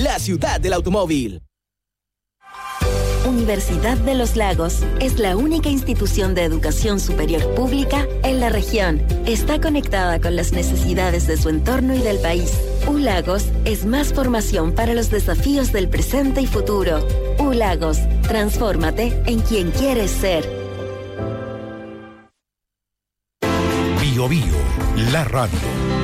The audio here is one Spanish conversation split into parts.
la ciudad del automóvil. Universidad de los Lagos es la única institución de educación superior pública en la región. Está conectada con las necesidades de su entorno y del país. ULagos es más formación para los desafíos del presente y futuro. ULagos, transfórmate en quien quieres ser. Bio Bio, la radio.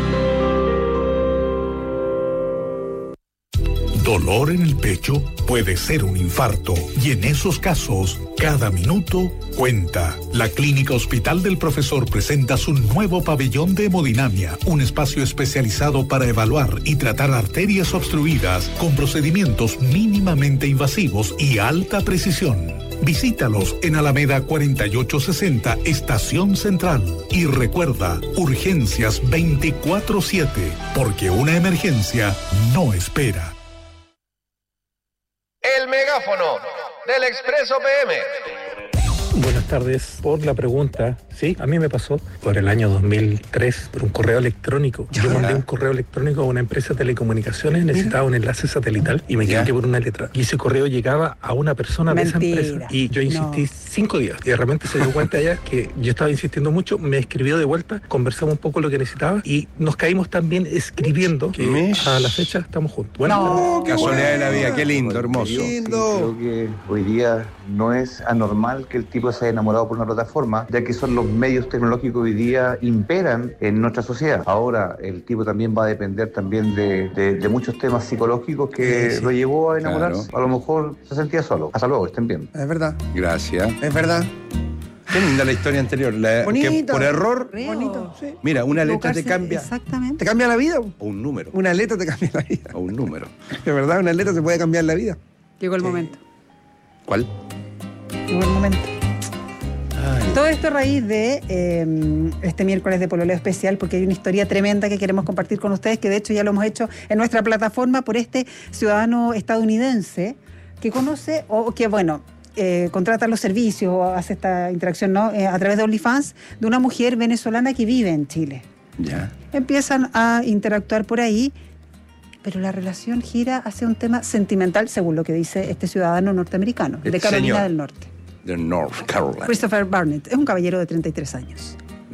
Dolor en el pecho puede ser un infarto y en esos casos, cada minuto cuenta. La Clínica Hospital del Profesor presenta su nuevo pabellón de hemodinamia, un espacio especializado para evaluar y tratar arterias obstruidas con procedimientos mínimamente invasivos y alta precisión. Visítalos en Alameda 4860, Estación Central. Y recuerda, urgencias 24/7, porque una emergencia no espera. El megáfono del Expreso PM. Buenas tardes, por la pregunta. Sí, a mí me pasó por el año 2003, por un correo electrónico. Yo mandé un correo electrónico a una empresa de telecomunicaciones, necesitaba un enlace satelital y me equivoqué por una letra. Y ese correo llegaba a una persona de esa empresa. Y yo insistí 5 días. Y de repente se dio cuenta ella que yo estaba insistiendo mucho, me escribió de vuelta, conversamos un poco lo que necesitaba y nos caímos también escribiendo que a la fecha estamos juntos. Bueno, casualidad de la vida, qué lindo, hermoso. Creo que hoy día no es anormal que el tipo se haya enamorado por una plataforma, ya que son los medios tecnológicos hoy día imperan en nuestra sociedad. Ahora el tipo también va a depender también de muchos temas psicológicos que lo llevó a enamorarse. Claro. A lo mejor se sentía solo. Hasta luego, estén bien. Es verdad. Gracias. Es verdad. Qué linda la historia anterior. Bonito. Que por error. Bonito, sí. Mira, una letra te cambia. Exactamente. Te cambia la vida. O un número. Una letra te cambia la vida. O un número. De verdad, una letra se puede cambiar la vida. Llegó el momento. ¿Cuál? Llegó el momento. Todo esto a raíz de este miércoles de Pololeo Especial, porque hay una historia tremenda que queremos compartir con ustedes, que de hecho ya lo hemos hecho en nuestra plataforma por este ciudadano estadounidense que conoce o que, bueno, contrata los servicios o hace esta interacción, ¿no? A través de OnlyFans de una mujer venezolana que vive en Chile. Ya. Empiezan a interactuar por ahí, pero la relación gira hacia un tema sentimental, según lo que dice este ciudadano norteamericano, de Carolina del Norte. De North Carolina. Christopher Barnett es un caballero de 33 años.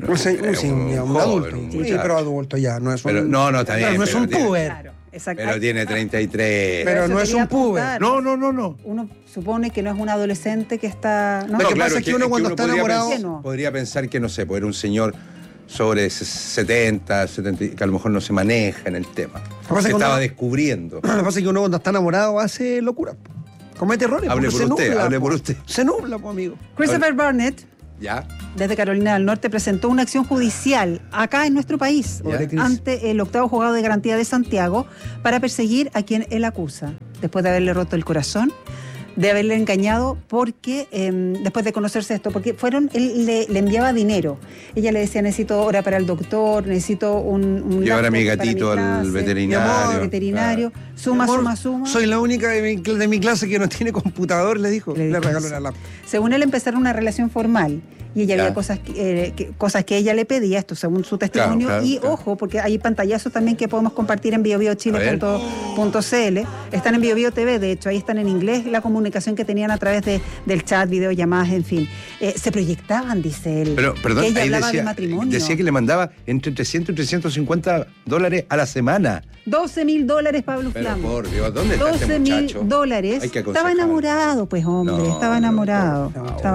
Un adulto. Sí, pero adulto ya, no es un... No, está bien. No es un puber. Claro, exacto. Pero tiene 33. Pero no es un puber. No. Uno supone que no es un adolescente que está... Lo que pasa es que uno cuando está enamorado... Podría pensar que, no sé, pues era un señor sobre 70, que a lo mejor no se maneja en el tema. Que estaba descubriendo. Lo que pasa es que uno cuando está enamorado hace locura. Comete errores. Hable por usted. Se nubla, pues, amigo. Christopher Barnett, ¿ya? Desde Carolina del Norte, presentó una acción judicial acá en nuestro país ante el 8º Juzgado de Garantía de Santiago para perseguir a quien él acusa, después de haberle roto el corazón, de haberle engañado, porque después de conocerse esto, porque él le enviaba dinero. Ella le decía, necesito hora para el doctor, necesito un llevar a mi gatito al veterinario. Suma. Soy la única de mi clase que no tiene computador, le dijo. Le regaló una lámpara. Según él, empezaron una relación formal. Y ella había cosas que ella le pedía, esto según su testimonio. Ojo, porque hay pantallazos también que podemos compartir en biobiochile.cl. Están en BioBio TV, de hecho, ahí están en inglés la comunicación que tenían a través del chat, videollamadas, en fin. Se proyectaban, dice él. Pero, perdón, que ella ahí hablaba de matrimonio. decía que le mandaba entre 300 y 350 dólares a la semana. $12,000, Pablo Flamo. Pero por Dios, ¿dónde está este muchacho? $12,000. Estaba enamorado, pues, hombre. Estaba enamorado.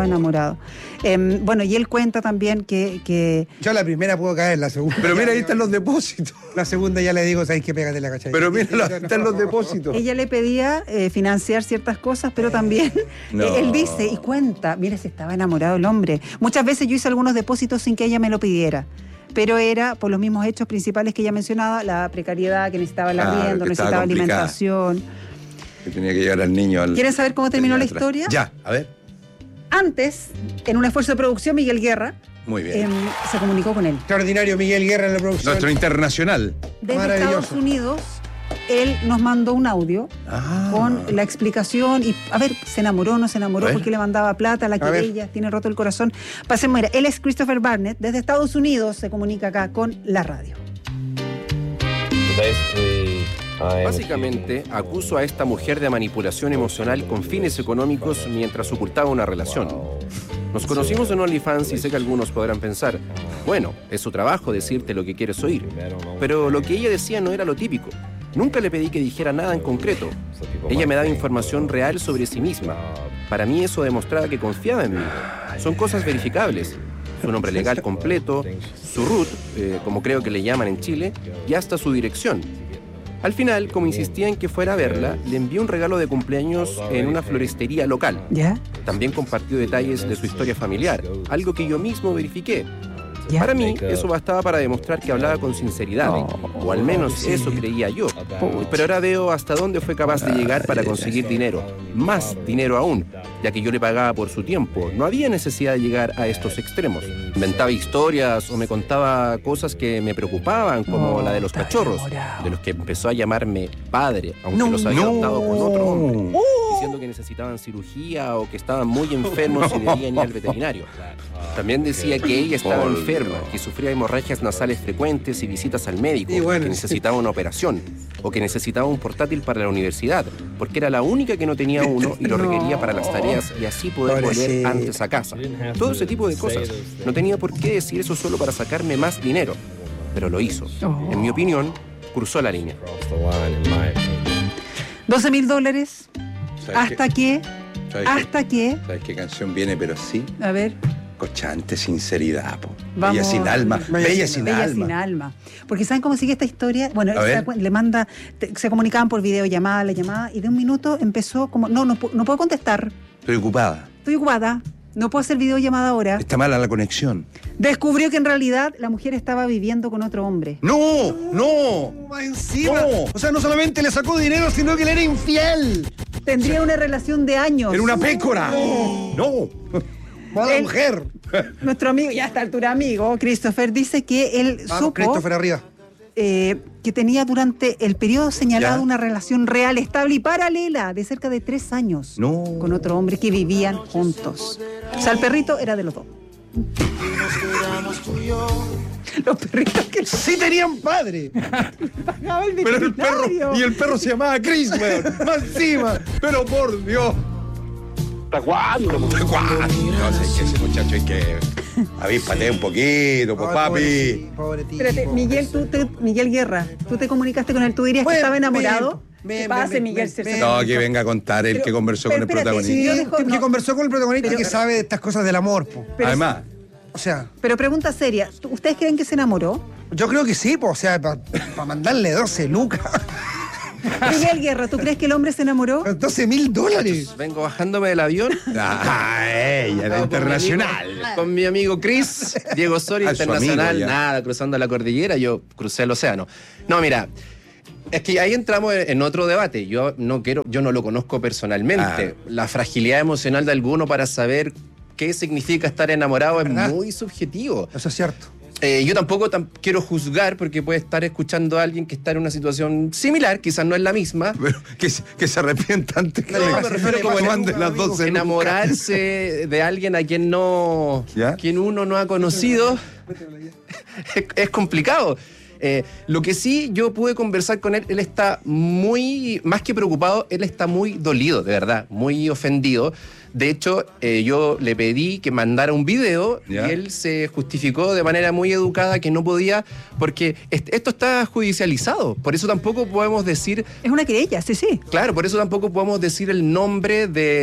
Bueno, y él cuenta también que... Yo la primera puedo caer, la segunda... Pero mira, ahí están los depósitos. La segunda ya le digo, ¿sabes qué? Pégate la cachai. Pero mira, están los depósitos. Ella le pedía financiar ciertas cosas, pero también él dice y cuenta, mira, si estaba enamorado el hombre. Muchas veces yo hice algunos depósitos sin que ella me lo pidiera, pero era por los mismos hechos principales que ella mencionaba, la precariedad, que necesitaba el arriendo, necesitaba alimentación. Que tenía que llevar al niño al... ¿Quieren saber cómo terminó la historia? Ya, a ver. Antes, en un esfuerzo de producción, Miguel Guerra muy bien. Se comunicó con él. Extraordinario Miguel Guerra en la producción. Nuestro internacional. Desde Estados Unidos, él nos mandó un audio con la explicación y, a ver, ¿se enamoró o no se enamoró? ¿Por qué le mandaba plata a la que ella tiene roto el corazón? Pasemos, mira, él es Christopher Barnett, desde Estados Unidos se comunica acá con la radio. Basically, Básicamente, acuso a esta mujer de manipulación emocional con fines económicos mientras ocultaba una relación. Nos conocimos en OnlyFans y sé que algunos podrán pensar, bueno, es su trabajo decirte lo que quieres oír. Pero lo que ella decía no era lo típico. Nunca le pedí que dijera nada en concreto. Ella me daba información real sobre sí misma. Para mí eso demostraba que confiaba en mí. Son cosas verificables. Su nombre legal completo, su RUT, como creo que le llaman en Chile, y hasta su dirección. Al final, como insistía en que fuera a verla, le envié un regalo de cumpleaños en una floristería local. ¿Ya? También compartió detalles de su historia familiar, algo que yo mismo verifiqué. ¿Ya? Para mí, eso bastaba para demostrar que hablaba con sinceridad, o al menos eso creía yo. Pero ahora veo hasta dónde fue capaz de llegar para conseguir dinero, más dinero aún, ya que yo le pagaba por su tiempo. No había necesidad de llegar a estos extremos. Inventaba historias o me contaba cosas que me preocupaban, como la de los cachorros, de los que empezó a llamarme padre, aunque los había adoptado con otro hombre, diciendo que necesitaban cirugía o que estaban muy enfermos y debían ir al veterinario. También decía que ella estaba enferma, que sufría hemorragias nasales frecuentes y visitas al médico, que necesitaba una operación o que necesitaba un portátil para la universidad, porque era la única que no tenía uno y lo requería para las tareas y así poder volver antes a casa. Todo ese tipo de cosas. No tenía por qué decir eso solo para sacarme más dinero, pero lo hizo. En mi opinión, cruzó la línea. $12,000. ¿Hasta qué? ¿Hasta qué? ¿Sabes qué canción viene, pero sí? A ver. Cochante sinceridad, po. Vamos. Bella sin alma. Bella sin alma. Porque ¿saben cómo sigue esta historia? Bueno, le manda, se comunicaban por videollamada, la llamada, y de un minuto empezó como, no puedo contestar. Estoy ocupada. No puedo hacer videollamada ahora. Está mala la conexión. Descubrió que en realidad la mujer estaba viviendo con otro hombre. ¡No! Más encima. No. O sea, no solamente le sacó dinero, sino que le era infiel. Tendría una relación de años. Era una pécora. ¡No! Mala mujer. Nuestro amigo, ya a esta altura amigo, Christopher, dice que él supo Christopher arriba. Que tenía durante el periodo señalado una relación real, estable y paralela de cerca de 3 años con otro hombre que vivían juntos. O sea, el perrito era de los dos. Los perritos que sí tenían padre. Pero el perro se llamaba Chris, weón. Más encima. Pero por Dios. ¿Hasta cuándo? No sé, que ese muchacho hay que avíspate un poquito, pues, papi. Espérate, Miguel Guerra, tú te comunicaste con él, tú dirías que estaba enamorado. ¿Qué pasa, Miguel? No, que venga a contar él que conversó con el protagonista. Que conversó con el protagonista y que sabe de estas cosas del amor, po. Además. O sea. Pero pregunta seria, ¿ustedes creen que se enamoró? Yo creo que sí, po. O sea, para mandarle 12 lucas. Miguel Guerra, ¿tú crees que el hombre se enamoró? $12,000. Vengo bajándome del avión. Ella era internacional. Con mi amigo Chris, Diego Soria, internacional, nada, cruzando la cordillera, yo crucé el océano. No, mira, es que ahí entramos en otro debate. Yo no lo conozco personalmente. La fragilidad emocional de alguno para saber qué significa estar enamorado es muy subjetivo. Eso es cierto. Yo tampoco quiero juzgar porque puede estar escuchando a alguien que está en una situación similar, quizás no es la misma. Pero que se arrepienta antes que me refiero como mande las 12 enamorarse de alguien a quien uno no ha conocido es complicado. Lo que sí yo pude conversar con él está muy, más que preocupado, él está muy dolido, de verdad, muy ofendido. De hecho, yo le pedí que mandara un video y él se justificó de manera muy educada que no podía porque esto está judicializado. Por eso tampoco podemos decir... Es una querella, sí. Claro, por eso tampoco podemos decir el nombre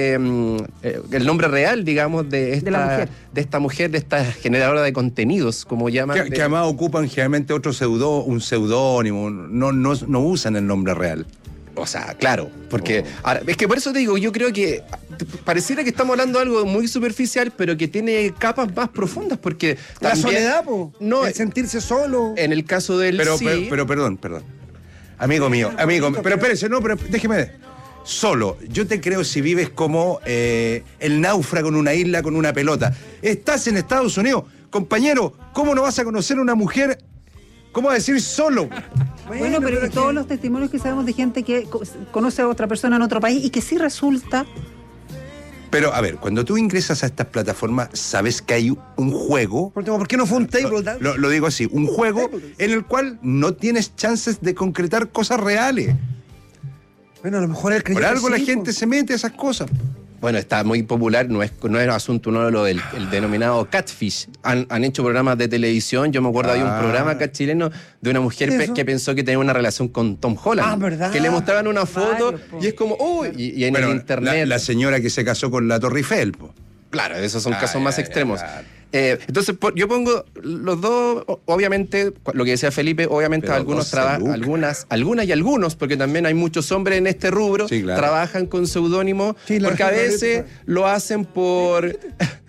el nombre real, digamos, de esta mujer, de esta generadora de contenidos, como llaman. Que además ocupan generalmente un seudónimo, no usan el nombre real. O sea, claro, porque ahora, es que por eso te digo, yo creo que pareciera que estamos hablando de algo muy superficial, pero que tiene capas más profundas, porque la también, soledad, el sentirse solo. En el caso del pero perdón. Amigo mío, pero espérese, pero déjeme. Solo, yo te creo si vives como el náufrago en una isla con una pelota. Estás en Estados Unidos, compañero, ¿cómo no vas a conocer a una mujer? ¿Cómo vas a decir solo? Bueno, pero todos los testimonios que sabemos de gente que conoce a otra persona en otro país y que sí resulta Pero, a ver, cuando tú ingresas a estas plataformas, sabes que hay un juego. ¿Por qué no fue un table dance? Lo digo así, un juego en el cual no tienes chances de concretar cosas reales. Bueno, a lo mejor él creyó Por que algo la sí, gente se mete a esas cosas. Bueno, está muy popular, no es asunto uno de lo del el denominado catfish. Han hecho programas de televisión, yo me acuerdo había un programa acá chileno de una mujer que pensó que tenía una relación con Tom Holland. ¿Verdad? Que le mostraban una foto y es como, y en el internet. La señora que se casó con la Torre Eiffel, po. Claro, esos son casos más extremos. Claro. Entonces, yo pongo los dos, obviamente, lo que decía Felipe, obviamente Pero algunos 12 lucas. algunas y algunos, porque también hay muchos hombres en este rubro, Sí, claro. trabajan con seudónimo, Sí, porque a gente veces lo hacen por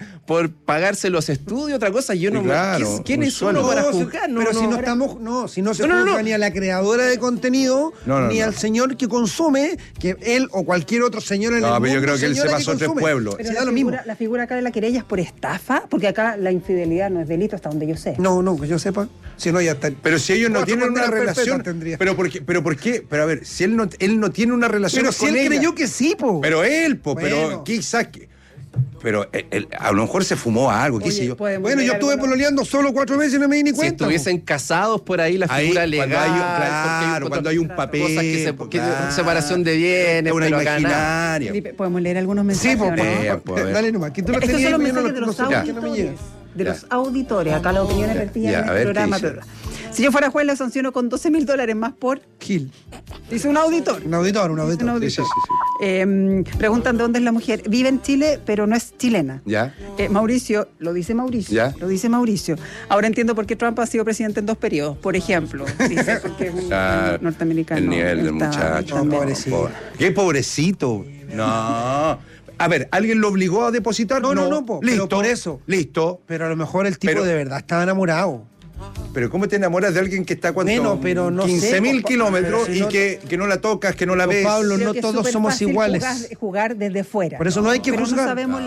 pagarse los estudios, otra cosa. Yo no Sí, claro, ¿quién un es uno sueldo. para No, juzgar? pero si no estamos, si no se juzga ni a la creadora de contenido, ni al señor que consume, que él o cualquier otro señor en el mundo. Pero yo creo que él se señora pasó tres consume. pueblos. Pero Se la da lo mismo. figura acá de la querella es por estafa, porque acá la infidelidad no es delito hasta donde yo sé. No, que yo sepa. Si no, ya está. Pero si ellos no 4 tienen una condenas relación. perpetuas tendría. ¿Pero por qué? Pero a ver, si él no tiene una relación Pero si con él ella. creyó que sí, po. Pero él, po, Bueno. pero quizás. Pero a lo mejor se fumó algo, qué sé yo. Bueno, yo estuve pololeando solo 4 meses y no me di ni Si cuenta. estuviesen casados por ahí, la figura Ahí, legal. cuando hay un papel. Cosas que separación de bienes, una pero acá nada. imaginaria. Felipe, ¿podemos leer algunos mensajes? Sí, po, o no? pues, a ver. dale nomás. Que tú lo Estos tenías son los y yo no mensajes de los sé por qué no me llega. auditores. De los auditores. Acá las opiniones vertidas ya, en a el ver, programa. ¿qué dice? Si yo fuera juez, le sanciono con $12,000 más por. Gil. Dice un auditor. Un auditor. Un auditor. Sí. Preguntan de dónde es la mujer. Vive en Chile, pero no es chilena. ¿Ya? Mauricio, lo dice Mauricio. ¿Ya? Lo dice Mauricio. Ahora entiendo por qué Trump ha sido presidente en 2 periodos. Por ejemplo, dice porque es un Claro, norteamericano. el nivel del está muchacho. también. pobrecito. ¿Qué pobrecito? No. A ver, ¿alguien lo obligó a depositar? No, Listo. pero por eso. Listo. Pero a lo mejor el tipo Pero- de verdad estaba enamorado. Pero ¿cómo te enamoras de alguien que está cuánto? Bueno, pero no 15.000 sé, kilómetros pero si y no- que no la tocas, que no la ves. Pablo, Creo no que es todos súper somos fácil iguales. jugar desde fuera. Por eso no hay que pero juzgar. no sabemos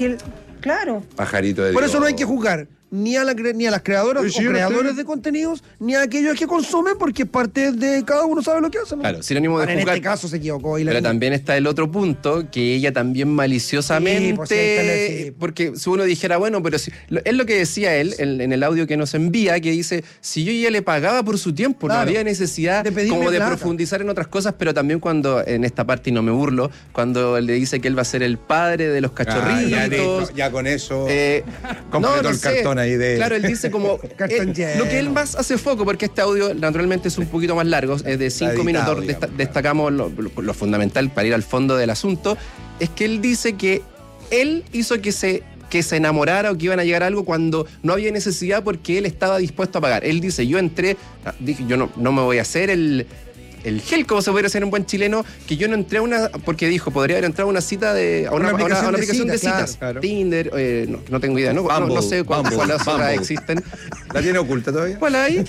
claro. Pajarito de Por Dios. eso no hay que juzgar ni a las creadoras Pero si o yo no creadores estoy- de contenidos, ni a aquellos que consumen, porque es parte de cada uno sabe lo que hace. ¿no? Claro, sinónimo de Ahora, en juzgar. este caso se equivocó. Y la- Pero también está el otro punto, que ella también maliciosamente, Sí, pues, sí, sí. porque si uno dijera, bueno, pero si, es lo que decía él en el audio que nos envía, que dice, si yo ya le pagaba por su tiempo, Claro. no había necesidad De pedirme como de plata. profundizar en otras cosas, pero también cuando, en esta parte, y no me burlo, cuando le dice que él va a ser el padre de los cachorritos. Ya con eso. Completó el cartón ahí de. Claro, él dice como Cartón lo que él lleno. más hace foco, porque este audio naturalmente es un poquito más largo, es de 5 editado, minutos, digamos. destacamos lo fundamental para ir al fondo del asunto, es que él dice que él hizo que se enamorara o que iban a llegar a algo cuando no había necesidad porque él estaba dispuesto a pagar. Él dice, yo entré, dije, yo no me voy a hacer el gel, como se podría hacer en buen chileno, que yo no entré a una, porque dijo, podría haber entrado a una cita a una aplicación de citas. claro. Tinder, no tengo idea, no sé cuáles otras existen. ¿La tiene oculta todavía? ¿Cuál hay?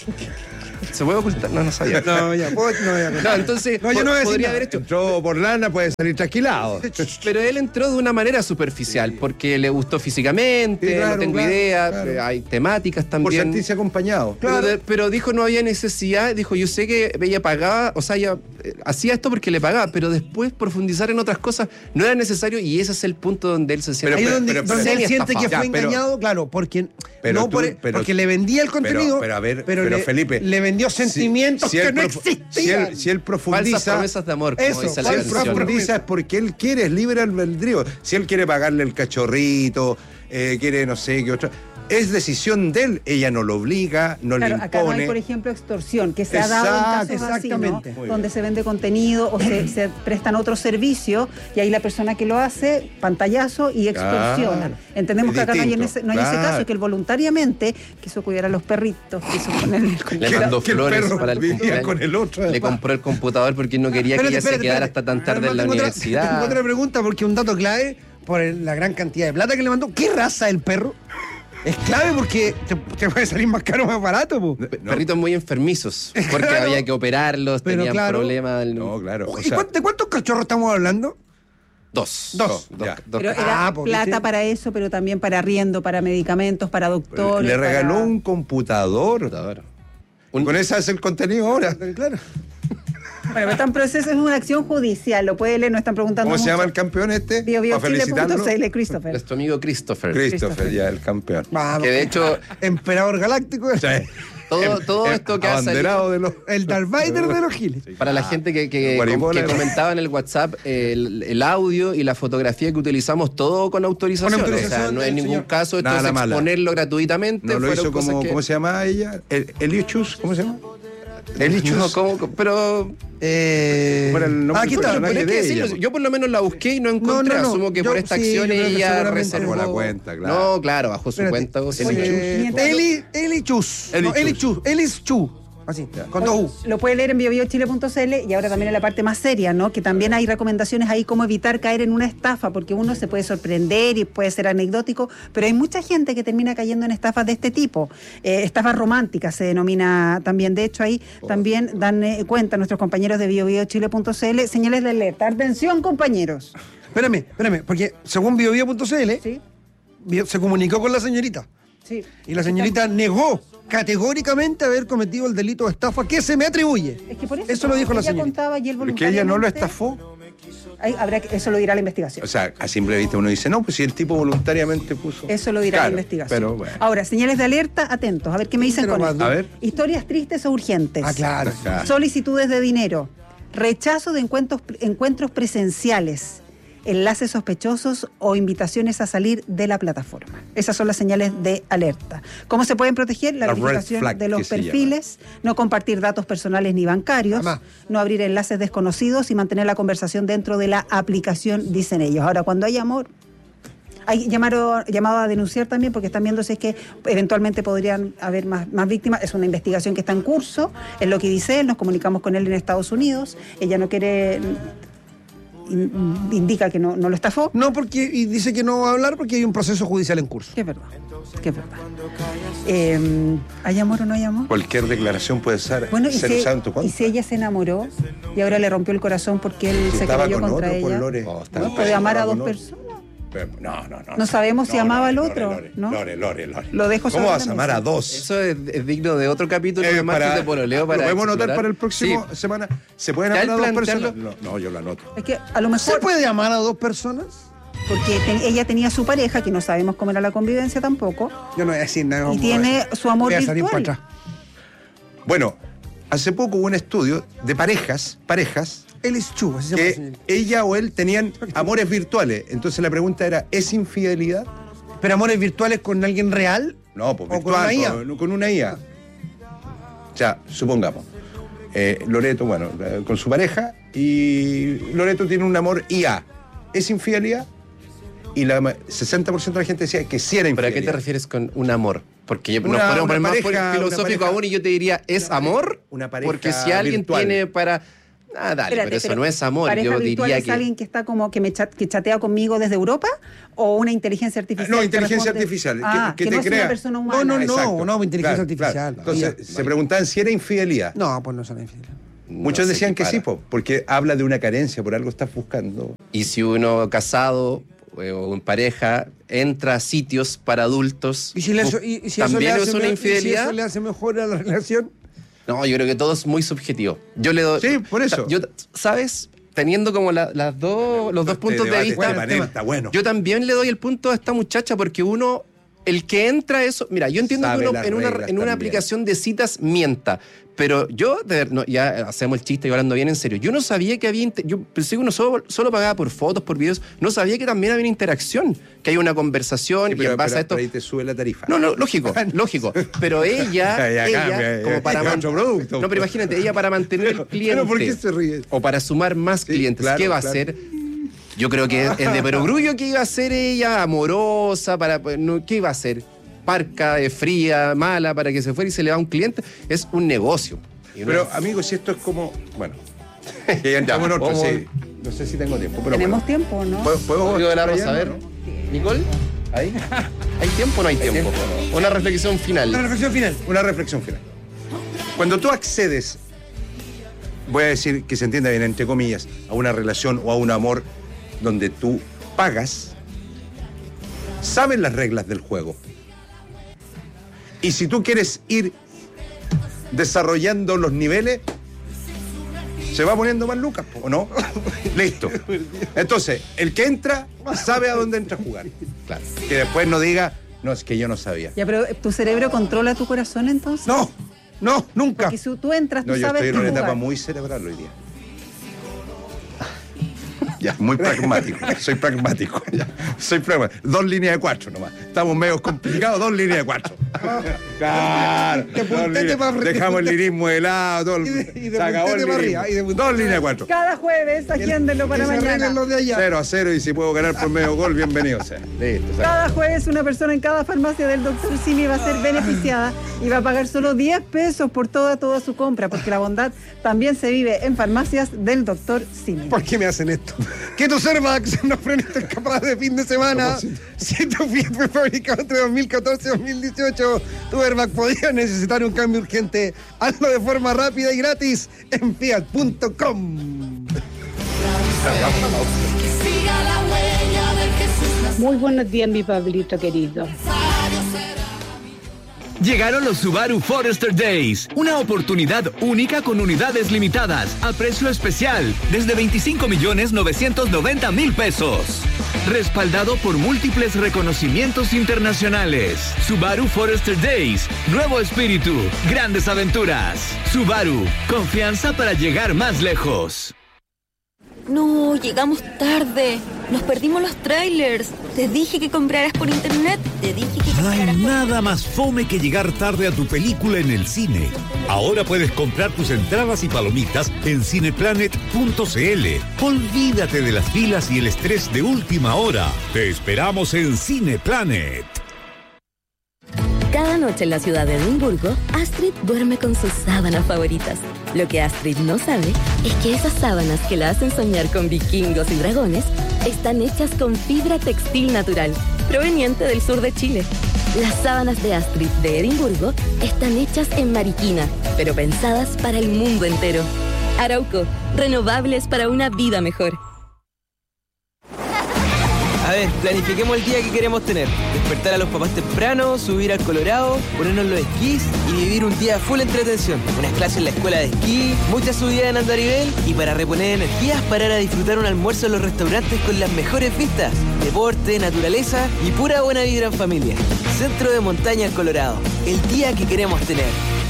¿Se puede ocultar? No sabía. No, ya. No, entonces No, yo no voy a decir podría nada. haber hecho. Entró por lana, puede salir trasquilado. Pero él entró de una manera superficial, porque le gustó físicamente, Sí, claro, no tengo claro, idea, claro. hay temáticas Por también. sentirse acompañado. Pero dijo no había necesidad, dijo yo sé que ella pagaba, o sea, ella hacía esto porque le pagaba, pero después profundizar en otras cosas no era necesario y ese es el punto donde él se siente. Ahí donde él siente que estafado. fue engañado, claro, porque porque le vendía el contenido, pero Felipe, le vendió sentimientos que no existían. Si él profundiza. Falsas promesas de amor, como Eso, dice la Si él canción. profundiza es porque él quiere, es libre albedrío. Si él quiere pagarle el cachorrito, quiere no sé qué otra. Es decisión de él, ella no lo obliga, no Claro, le acá no hay, impone. por ejemplo, extorsión, que se ha dado en casos así, ¿no? Exactamente. Muy Donde se vende contenido o se prestan otros servicios y ahí la persona que lo hace, pantallazo y extorsiona. Claro. Entendemos Es que acá no hay, distinto, no hay ese claro. caso, que él voluntariamente quiso cuidar a los perritos, quiso ponerle el Le mandó que el flores perro para el vivía cumpleaños. con el otro. Le compró el computador porque no quería que ella se quedara hasta tan tarde en la Tengo universidad. otra pregunta, porque un dato clave, por la gran cantidad de plata que le mandó. ¿Qué raza es el perro? Es clave porque te puede salir más caro o más barato, po. Perritos muy enfermizos, porque Claro. había que operarlos, Pero tenían claro. problemas. No, claro. O ¿Y sea, de cuántos cachorros estamos hablando? Dos. ya. Pero era pues, plata ¿viste? para eso, pero también para arriendo, para medicamentos, para doctores. le regaló para- un computador. Con esa es el contenido ahora. Claro. pero está en proceso, es una acción judicial, lo puede leer, no están preguntando ¿Cómo se mucho. llama el campeón este? Para felicitarlo. Christopher. Es tu amigo Christopher. Christopher, ya, el campeón. Vamos. Que de hecho, Emperador Galáctico. todo esto que ha abanderado salido, de los... El Darth Vader de los giles. para la gente que Guaripola, comentaba en el WhatsApp, el audio y la fotografía que utilizamos, todo con autorización. Con autorización O sea, no en del ningún señor. caso esto Nada es mala. exponerlo gratuitamente. No lo fueron hizo cosas como... que- ¿Cómo se llama ella? Elichus, ¿cómo se llama? Elichus. No, pero Bueno, el nombre aquí del está, pero personaje hay que de decirlo, ella. yo por lo menos la busqué y no encontré. No. Asumo que Yo por esta sí, acción yo creo que ella seguramente reservó Bajo la cuenta, claro. No, claro, bajo su Espérate. cuenta. Sí, Oye, Elichus. No, Elichus. Así, con dos U. Lo puede leer en biobiochile.cl y ahora también en la parte más seria, ¿no? Que también hay recomendaciones ahí cómo evitar caer en una estafa, porque uno se puede sorprender y puede ser anecdótico, pero hay mucha gente que termina cayendo en estafas de este tipo. Estafas románticas se denomina también. De hecho, ahí también dan cuenta nuestros compañeros de biobiochile.cl, señales de alerta. Atención, compañeros. Espérame, porque según biobio.cl Sí, se comunicó con la señorita. sí. Y la señorita negó categóricamente haber cometido el delito de estafa que se me atribuye. Es que por Eso lo dijo la ella señorita. contaba y él ¿Pero es que ella no lo voluntariamente- estafó? Eso lo dirá la investigación. O sea, a simple vista uno dice, no, pues si el tipo voluntariamente puso... Eso lo dirá Claro, la investigación. Pero bueno. Ahora, señales de alerta, atentos. A ver qué me dicen Pero con más esto. A ver. Historias tristes o urgentes. Ah, claro. Claro. Solicitudes de dinero. Rechazo de encuentros presenciales. Enlaces sospechosos o invitaciones a salir de la plataforma. Esas son las señales de alerta. ¿Cómo se pueden proteger? La La red verificación flag, de los que se perfiles, no compartir datos personales ni bancarios, Jamás. no abrir enlaces desconocidos y mantener la conversación dentro de la aplicación, dicen ellos. Ahora, cuando hay amor, hay llamado a denunciar también porque están viendo si es que eventualmente podrían haber más víctimas. Es una investigación que está en curso, es lo que dice él, nos comunicamos con él en Estados Unidos, ella no quiere, indica que no lo estafó, No, porque y dice que no va a hablar porque hay un proceso judicial en curso. que es verdad, ¿hay amor o no hay amor? Cualquier declaración puede ser, Bueno, y ser usada en tu y contra. si ella se enamoró y ahora le rompió el corazón porque él Si se estaba creyó con contra otro, ella. por Lore. ¿No? ¿Puede amar a dos Estaba con personas? Pero, no. No sabemos si amaba al otro, Lore, ¿no? Lore. Lo dejo ¿Cómo sobre vas la a amar mesa. a dos? Eso es digno de otro capítulo de Martes Para- de Pololeo. Para ¿Lo podemos anotar explorar? para el próximo Sí. semana? ¿Se pueden Ya amar a el dos plantearlo- personas? No, yo lo anoto. Es que a lo ¿Se mejor, puede amar a dos personas? porque ella tenía su pareja, que no sabemos cómo era la convivencia tampoco, Yo no voy a decir nada. y tiene su amor Voy a salir virtual. para atrás. Bueno, hace poco hubo un estudio de parejas Elis Chu, así se llama la que señorita. ella o él tenían amores virtuales. Entonces la pregunta era, ¿es infidelidad? ¿Pero amores virtuales con alguien real? No, pues ¿O con virtual, una IA? con una IA. O sea, supongamos, Loreto, bueno, con su pareja, y Loreto tiene un amor IA. ¿Es infidelidad? Y la 60% de la gente decía que sí era ¿Pero a infidelidad. qué te refieres con un amor? Porque nos Una podemos poner más pareja, filosófico una pareja- aún y yo te diría, ¿es amor? una pareja Porque si alguien virtual. tiene para... Ah, dale, Espérate, pero eso pero no es amor. ¿pareja Yo virtual diría es que... alguien que está como que que chatea conmigo desde Europa o una inteligencia artificial? No, que inteligencia responde- artificial, que te no es crea. una persona humana. No, Exacto. inteligencia Claro, artificial. claro. Entonces, Vaya. se preguntaban si era infidelidad. No, pues no son infieles. Muchos No se decían que sí, equipara. porque habla de una carencia, por algo estás buscando. Y si uno casado o en pareja entra a sitios para adultos, ¿Y si, y si ¿también eso es le una hace, infidelidad? ¿Y si eso le hace mejor a la relación? No, yo creo que todo es muy subjetivo. Yo le doy... Sí, por eso. Yo, ¿sabes? Teniendo como los dos puntos de debate, vista... este panel está bueno. Yo también le doy el punto a esta muchacha porque uno, el que entra a eso, mira, yo entiendo Sabe que uno las en una reglas también. aplicación de citas mienta, pero yo, ya hacemos el chiste y hablando bien en serio, yo no sabía que había, yo pensé que uno solo pagaba por fotos, por videos, no sabía que también había una interacción, que hay una conversación Sí, y pero, en base a esto... ahí te sube la tarifa. No, lógico, pero ella, Ya cambia, como para es otro producto. No, pero imagínate, ella para mantener el cliente Pero ¿por qué se ríe? o para sumar más Sí, clientes, claro, ¿qué va a claro. hacer? Yo creo que es de perogrullo que iba a ser ella, amorosa, ¿qué iba a hacer? Parca, fría, mala, para que se fuera y se le va a un cliente. Es un negocio. Y Pero, uno- amigos, si esto es como... Bueno, que ya entramos en otro, vamos. sí. No sé si tengo tiempo, pero Tenemos bueno. tiempo, ¿no? ¿Puedo Rodrigo de la para Rosa, a allá, ver. no? Nicole, ¿ahí? ¿Hay tiempo o no hay tiempo? Una reflexión final. La reflexión final. Una reflexión final. Cuando tú accedes, voy a decir que se entienda bien, entre comillas, a una relación o a un amor donde tú pagas, sabes las reglas del juego. Y si tú quieres ir desarrollando los niveles, Se va poniendo más lucas, ¿o no? Listo. Entonces, el que entra sabe a dónde entra a jugar. Claro. Que después no diga, no, es que yo no sabía. Ya, pero ¿tu cerebro controla tu corazón entonces? No, nunca. Porque si tú entras, tú No, yo sabes estoy en una jugar. etapa muy cerebral hoy día. Ya, muy pragmático. Soy pragmático. Ya, soy pragmático. 2 líneas de 4 nomás. Estamos medio complicados, 2 líneas de 4. Claro. Dejamos el lirismo de lado, todo de se acabó el puntete para lirismo. arriba, y de 2 líneas de 4. Cada jueves, agéndenlo para mañana. 0-0 y si puedo ganar por medio gol, bienvenido sea. Listo. Cada jueves una persona en cada farmacia del Dr. Simi va a ser beneficiada y va a pagar solo 10 pesos por toda su compra, porque la bondad también se vive en farmacias del Dr. Simi. ¿Por qué me hacen esto? Que tu Cervax no frenes capaz de fin de semana. Si tu Fiat fue fabricado entre 2014 y 2018, tu airbag podría necesitar un cambio urgente. Hazlo de forma rápida y gratis en fiat.com. Muy buenos días, mi Pablito querido. Llegaron los Subaru Forester Days, una oportunidad única con unidades limitadas, a precio especial, desde 25.990.000 pesos. Respaldado por múltiples reconocimientos internacionales. Subaru Forester Days, nuevo espíritu, grandes aventuras. Subaru, confianza para llegar más lejos. No, llegamos tarde. Nos perdimos los trailers. Te dije que compraras por internet. No hay nada más fome que llegar tarde a tu película en el cine. Ahora puedes comprar tus entradas y palomitas en cineplanet.cl. Olvídate de las filas y el estrés de última hora. Te esperamos en Cineplanet. Cada noche en la ciudad de Edimburgo, Astrid duerme con sus sábanas favoritas. Lo que Astrid no sabe es que esas sábanas que la hacen soñar con vikingos y dragones están hechas con fibra textil natural, proveniente del sur de Chile. Las sábanas de Astrid de Edimburgo están hechas en Mariquina, pero pensadas para el mundo entero. Arauco, renovables para una vida mejor. A ver, planifiquemos el día que queremos tener. Despertar a los papás temprano, subir al Colorado, ponernos los esquís y vivir un día full entretención. Unas clases en la escuela de esquí, muchas subidas en andarivel y para reponer energías, parar a disfrutar un almuerzo en los restaurantes con las mejores vistas. Deporte, naturaleza y pura buena vibra en familia. Centro de Montaña El Colorado. El día que queremos tener.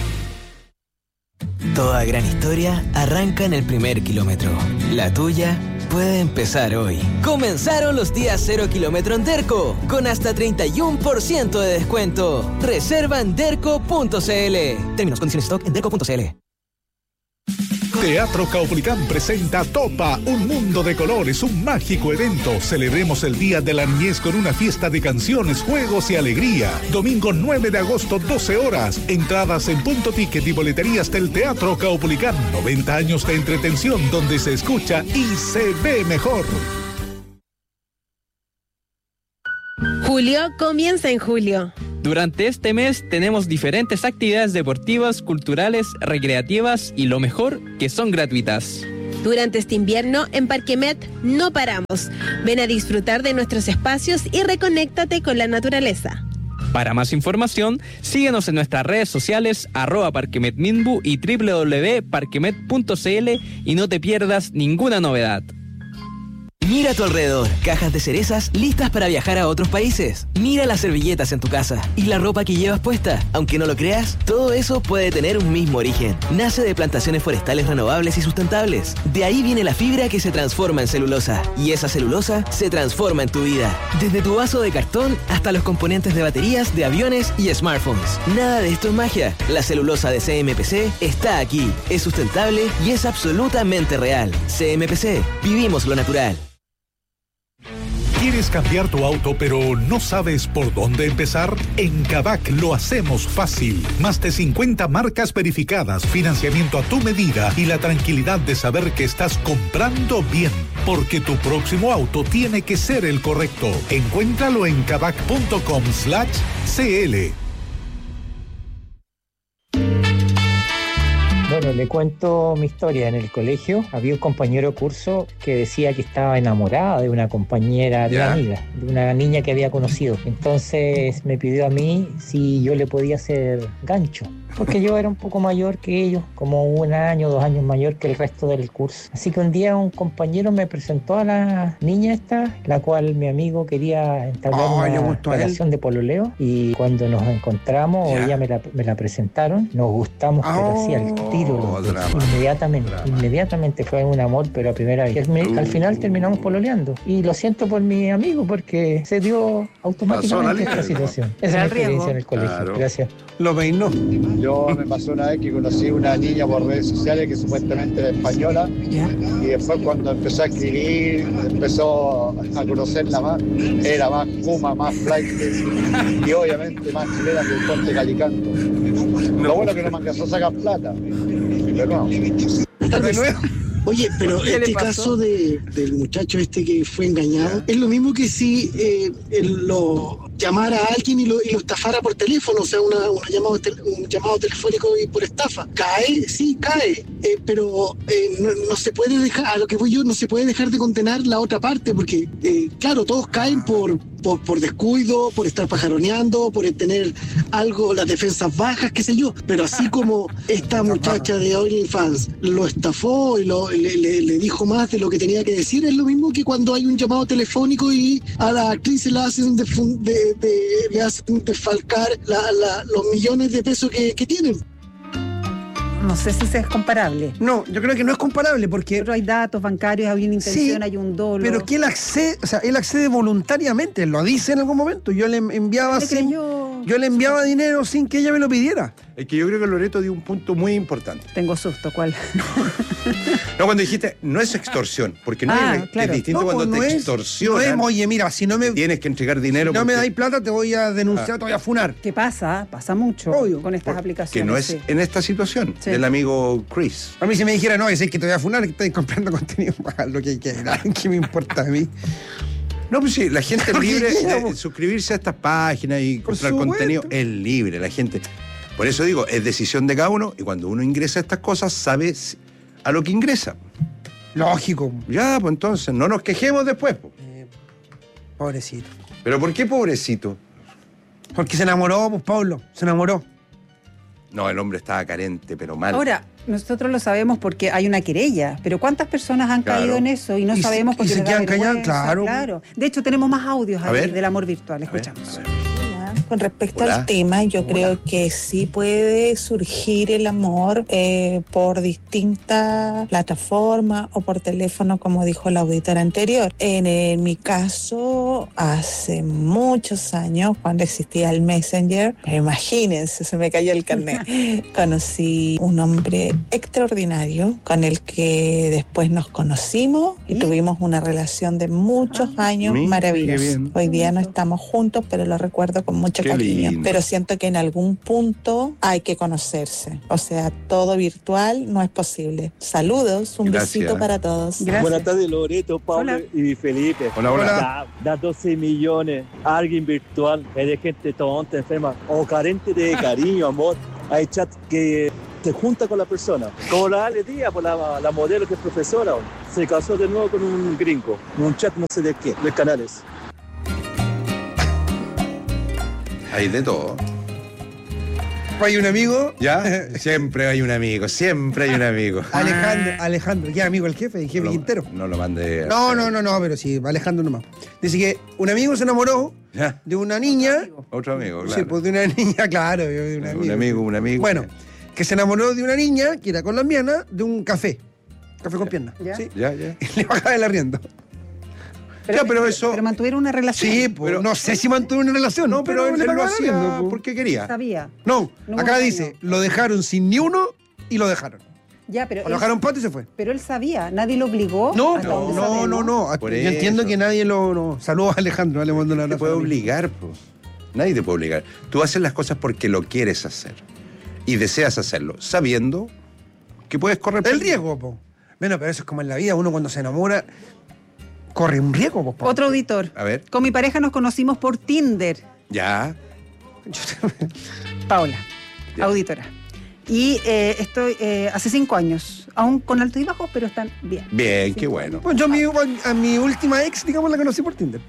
Toda gran historia arranca en el primer kilómetro. La tuya puede empezar hoy. Comenzaron los días 0 kilómetro en Derco, con hasta 31% de descuento. Reserva en derco.cl. Términos, condiciones, stock en derco.cl. Teatro Caupolicán presenta Topa, un mundo de colores, un mágico evento. Celebremos el Día de la Niñez con una fiesta de canciones, juegos y alegría. Domingo 9 de agosto, 12 horas. Entradas en Punto Ticket y boleterías del Teatro Caupolicán. 90 años de entretención donde se escucha y se ve mejor. Julio comienza en julio. Durante este mes tenemos diferentes actividades deportivas, culturales, recreativas y lo mejor, que son gratuitas. Durante este invierno, en Parquemet no paramos. Ven a disfrutar de nuestros espacios y reconéctate con la naturaleza. Para más información, síguenos en nuestras redes sociales @parquemetminbu y www.parquemet.cl y no te pierdas ninguna novedad. Mira a tu alrededor, cajas de cerezas listas para viajar a otros países. Mira las servilletas en tu casa y la ropa que llevas puesta. Aunque no lo creas, todo eso puede tener un mismo origen. Nace de plantaciones forestales renovables y sustentables. De ahí viene la fibra que se transforma en celulosa. Y esa celulosa se transforma en tu vida. Desde tu vaso de cartón hasta los componentes de baterías, de aviones y smartphones. Nada de esto es magia. La celulosa de CMPC está aquí. Es sustentable y es absolutamente real. CMPC, vivimos lo natural. ¿Quieres cambiar tu auto pero no sabes por dónde empezar? En Kavak lo hacemos fácil. Más de 50 marcas verificadas, financiamiento a tu medida y la tranquilidad de saber que estás comprando bien. Porque tu próximo auto tiene que ser el correcto. Encuéntralo en kavak.com/cl. Bueno, le cuento mi historia. En el colegio había un compañero de curso que decía que estaba enamorada de una compañera, de una amiga, de una niña que había conocido. Entonces me pidió a mí si yo le podía hacer gancho. porque yo era un poco mayor que ellos, como 1 año, 2 años mayor que el resto del curso. Así que un día un compañero me presentó a la niña esta, la cual mi amigo quería entablar una relación de pololeo, y cuando nos encontramos, ella me la presentaron, nos gustamos, pero así al tiro, inmediatamente fue un amor, pero a primera vez. Al final terminamos pololeando, y lo siento por mi amigo porque se dio automáticamente esta situación. Esa es mi experiencia en el colegio. Claro. Gracias. Lo peinó. Yo me pasó una vez que conocí una niña por redes sociales que supuestamente era española, y después cuando empezó a escribir, empezó a conocerla más, era más Kuma, más flight, y obviamente más chilena que el Ponte Calicanto. Lo bueno que no me alcanzó a sacar plata. De nuevo. Oye, pero este caso del muchacho este que fue engañado, es lo mismo que si lo llamara a alguien y lo estafara por teléfono, o sea, un llamado telefónico y por estafa. ¿Cae? Sí, cae. Pero no se puede dejar, a lo que voy yo, no se puede dejar de condenar la otra parte, porque, claro, todos caen por descuido, por estar pajaroneando, por tener algo, las defensas bajas, qué sé yo. Pero así como esta muchacha de OnlyFans lo estafó y le dijo más de lo que tenía que decir, es lo mismo que cuando hay un llamado telefónico y a la actriz le hacen desfalcar los millones de pesos que tienen. No sé si es comparable. No, yo creo que no es comparable porque... Pero hay datos bancarios, hay una intención, sí, hay un dolo. Pero que él accede voluntariamente, lo dice en algún momento. Yo le enviaba dinero sin que ella me lo pidiera. Es que yo creo que Loreto dio un punto muy importante. Tengo susto, ¿cuál? No, cuando dijiste, no es extorsión, porque claro. Es distinto cuando te extorsionan. No es, oye, mira, si no me... Tienes que entregar dinero. Si no me dais plata, te voy a denunciar, te voy a funar. ¿Qué pasa? Pasa mucho con estas aplicaciones. Que no es en esta situación, del amigo Chris. A mí si me dijera, no, es que te voy a funar, que estoy comprando contenido, pagar lo que quieras. ¿Qué me importa a mí? No, pues sí, la gente es libre de suscribirse a estas páginas y comprar contenido. Es libre, la gente... Por eso digo, es decisión de cada uno, y cuando uno ingresa a estas cosas, sabe a lo que ingresa. Lógico. Ya, pues entonces, no nos quejemos después. Pobrecito. ¿Pero por qué pobrecito? Porque se enamoró, pues, Pablo, se enamoró. No, el hombre estaba carente, pero mal. Ahora, nosotros lo sabemos porque hay una querella, pero ¿cuántas personas han caído en eso y no sabemos porque se quedan callados? Claro. De hecho, tenemos más audios ahí del amor virtual. Escuchamos. Con respecto al tema, yo creo que sí puede surgir el amor por distintas plataformas o por teléfono, como dijo la auditora anterior. En mi caso, hace muchos años, cuando existía el Messenger, imagínense, se me cayó el carnet, conocí un hombre extraordinario con el que después nos conocimos y tuvimos una relación de muchos años maravillosa. Hoy día no estamos juntos, pero lo recuerdo con mucho cariño. Lindo. Pero siento que en algún punto hay que conocerse. O sea, todo virtual no es posible. Saludos, un besito para todos. Gracias. Buenas tardes, Loreto, Pablo y Felipe. Hola. Da 12 millones a alguien virtual, es de gente tonta, enferma o carente de cariño, amor. Hay chat que se junta con la persona. Como la Ale Díaz, la modelo que es profesora, se casó de nuevo con un gringo, en un chat no sé de qué, de canales. Hay de todo. ¿Hay un amigo? ¿Ya? Siempre hay un amigo. Alejandro, ya amigo el jefe Quintero. No lo mande. No, pero sí, Alejandro nomás. Dice que un amigo se enamoró de una niña. Otro amigo, claro. Sí, pues de una niña, claro. Un amigo. Bueno, que se enamoró de una niña, que era colombiana, de un café. Café con pierna. ¿Ya? ¿Sí? Ya. Y le bajaba el arriendo. Pero mantuvieron una relación. Sí, pero no sé si mantuvo una relación. No, pero él lo hacía porque quería. Sabía. No, acá dice, lo dejaron sin ni uno y lo dejaron. Ya, pero lo dejaron pato y se fue. Pero él sabía, nadie lo obligó. No. Yo entiendo que nadie lo... Saludos a Alejandro, le mando un abrazo. Te puede obligar, pues. Nadie te puede obligar. Tú haces las cosas porque lo quieres hacer y deseas hacerlo, sabiendo que puedes correr el riesgo, po. Bueno, pero eso es como en la vida, uno cuando se enamora corre un riesgo, po. Otro auditor. A ver. Con mi pareja nos conocimos por Tinder. Ya. Paola, auditora. Y estoy hace 5 años, aún con altos y bajos, pero están bien. Bien, qué bueno. Pues yo a mi última ex, digamos, la conocí por Tinder.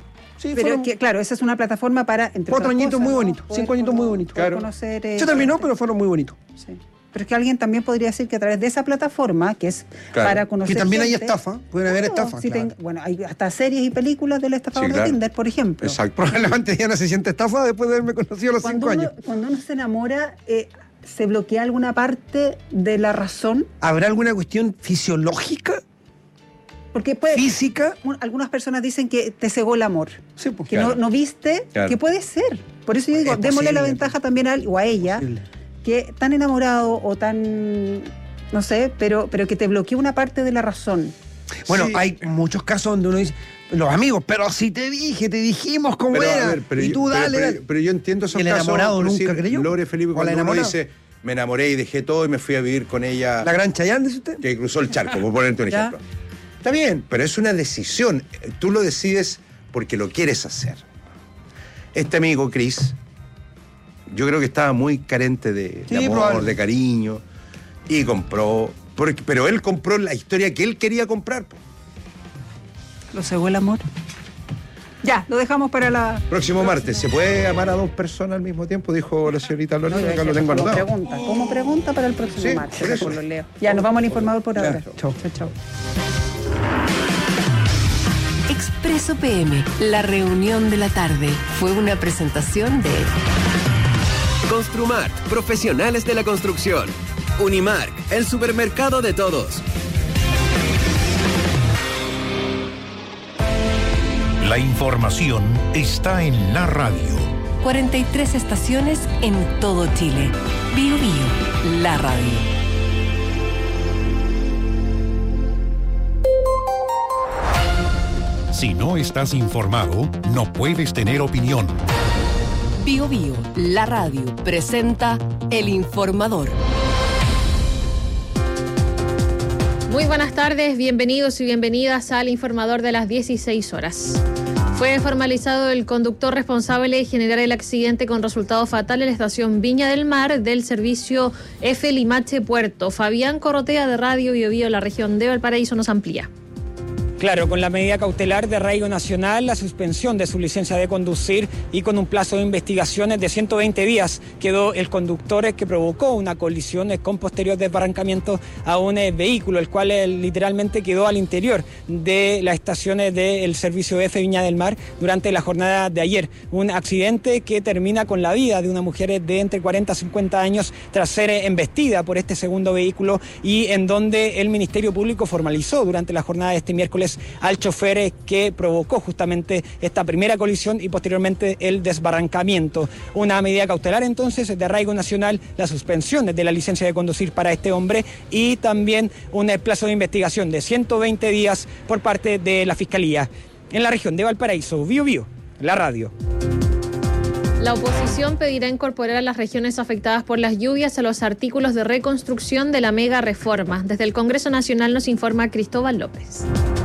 Sí, pero que, claro, esa es una plataforma para... 4 añitos muy bonitos, 5 añitos muy bonitos. Claro. Conocer, se terminó, pero fueron muy bonitos. Sí. Pero es que alguien también podría decir que a través de esa plataforma, que es para conocer que también gente, hay estafa, pueden haber estafas. Si bueno, hay hasta series y películas del estafador de Tinder, por ejemplo. Exacto. Probablemente ya no se siente estafa después de haberme conocido a los 5 años. Cuando uno se enamora, ¿se bloquea alguna parte de la razón? ¿Habrá alguna cuestión fisiológica? Porque física. Algunas personas dicen que te cegó el amor. Sí, pues, que no viste, que puede ser. Por eso yo digo, démosle la ventaja también a él o a ella, que tan enamorado o tan, no sé, pero que te bloquea una parte de la razón. Bueno, hay muchos casos donde uno dice, los amigos, pero si te dijimos cómo era, y tú dale. Pero yo entiendo esos el casos. El enamorado nunca creyó. Lore Felipe, cuando uno dice, me enamoré y dejé todo y me fui a vivir con ella. ¿La Gran Chayanne, dice usted? Que cruzó el charco, por ponerte un ejemplo. Está bien, pero es una decisión. Tú lo decides porque lo quieres hacer. Este amigo, Chris, yo creo que estaba muy carente de amor, de cariño, y compró. Pero él compró la historia que él quería comprar. ¿Lo cegó el amor? Ya, lo dejamos para la... Próximo martes. ¿Se puede amar a 2 personas al mismo tiempo? Dijo la señorita Lorena, acá lo tengo anotado. ¿Cómo pregunta para el próximo martes? Por eso. Lo leo. Ya, nos vamos al informador por ahora. Chau. Expreso PM, la reunión de la tarde, fue una presentación de Construmart, profesionales de la construcción. Unimark, el supermercado de todos. La información está en la radio. 43 estaciones en todo Chile. Bio Bio, la radio. Si no estás informado, no puedes tener opinión. Bio Bio, la radio, presenta El Informador. Muy buenas tardes, bienvenidos y bienvenidas al Informador de las 16 horas. Fue formalizado el conductor responsable de generar el accidente con resultado fatal en la estación Viña del Mar del servicio F Limache Puerto. Fabián Corrotea de Radio Bio Bio, la región de Valparaíso, nos amplía. Claro, con la medida cautelar de arraigo nacional, la suspensión de su licencia de conducir y con un plazo de investigaciones de 120 días quedó el conductor que provocó una colisión con posterior desbarrancamiento a un vehículo, el cual literalmente quedó al interior de las estaciones del servicio F Viña del Mar durante la jornada de ayer. Un accidente que termina con la vida de una mujer de entre 40 y 50 años tras ser embestida por este segundo vehículo y en donde el Ministerio Público formalizó durante la jornada de este miércoles al chofer que provocó justamente esta primera colisión y posteriormente el desbarrancamiento. Una medida cautelar entonces de arraigo nacional, la suspensión de la licencia de conducir para este hombre y también un plazo de investigación de 120 días por parte de la Fiscalía. En la región de Valparaíso, Bio Bio, la radio. La oposición pedirá incorporar a las regiones afectadas por las lluvias a los artículos de reconstrucción de la mega reforma. Desde el Congreso Nacional nos informa Cristóbal López.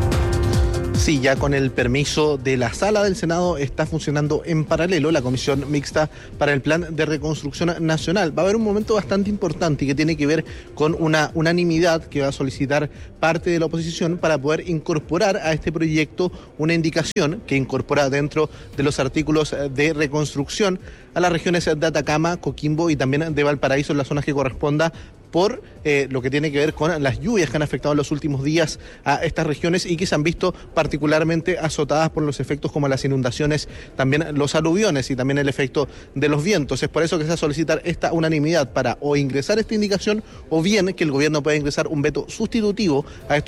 Sí, ya con el permiso de la Sala del Senado está funcionando en paralelo la Comisión Mixta para el Plan de Reconstrucción Nacional. Va a haber un momento bastante importante y que tiene que ver con una unanimidad que va a solicitar parte de la oposición para poder incorporar a este proyecto una indicación que incorpora dentro de los artículos de reconstrucción a las regiones de Atacama, Coquimbo y también de Valparaíso en las zonas que corresponda por lo que tiene que ver con las lluvias que han afectado en los últimos días a estas regiones y que se han visto particularmente azotadas por los efectos como las inundaciones, también los aluviones y también el efecto de los vientos. Es por eso que se va a solicitar esta unanimidad para o ingresar esta indicación o bien que el gobierno pueda ingresar un veto sustitutivo a estos